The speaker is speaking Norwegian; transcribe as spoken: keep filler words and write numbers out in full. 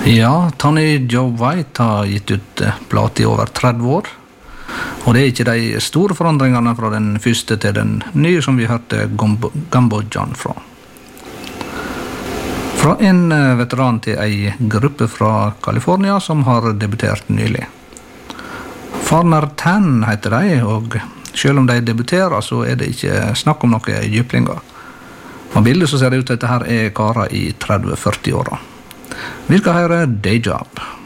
Ja, Tony Joe White har gitt ut plate i over tretti år. Og det er ikke de store forandringene fra den første til den nye som vi hørte Gumbo John fra. Fra en veteran til en gruppe fra California som har debutert nylig. Farmer Tan heter de, og selv om de debuterer så er det ikke snakk om noen djuplinger. På bildet så ser det ut til at dette her er karer i tretti til førti åra. Vi skal høre Day Job.